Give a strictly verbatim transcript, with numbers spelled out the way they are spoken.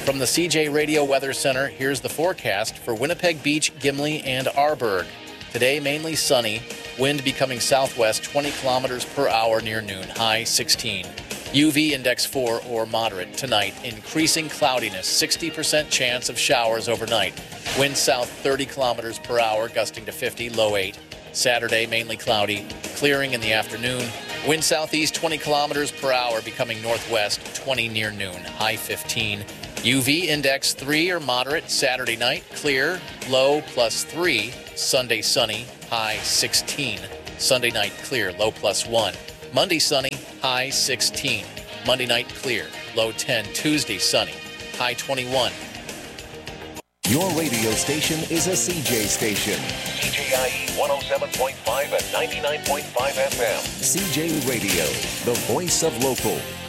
From the C J Radio Weather Center, here's the forecast for Winnipeg Beach, Gimli, and Arborg. Today, mainly sunny. Wind becoming southwest twenty kilometers per hour near noon, high sixteen. U V index four or moderate. Tonight, increasing cloudiness, sixty percent chance of showers overnight. Wind south thirty kilometers per hour, gusting to fifty, low eight. Saturday, mainly cloudy, clearing in the afternoon. Wind southeast twenty kilometers per hour, becoming northwest twenty near noon, high fifteen. U V index three or moderate. Saturday night, clear, low plus three. Sunday sunny, high sixteen. Sunday night clear, low plus one. Monday sunny, high sixteen. Monday night clear, low ten. Tuesday sunny, high twenty-one. Your radio station is a C J station. C J I E one oh seven point five and ninety-nine point five F M. C J Radio, the voice of local.